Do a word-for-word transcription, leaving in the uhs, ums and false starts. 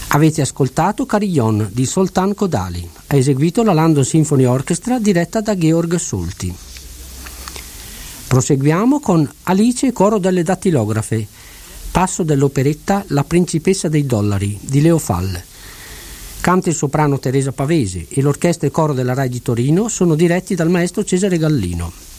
Avete ascoltato Carillon di Zoltán Kodály, ha eseguito la London Symphony Orchestra diretta da Georg Solti. Proseguiamo con Alice e coro delle dattilografe, passo dell'operetta La principessa dei dollari di Leo Fall. Canta il soprano Teresa Pavese e l'orchestra e coro della Rai di Torino sono diretti dal maestro Cesare Gallino.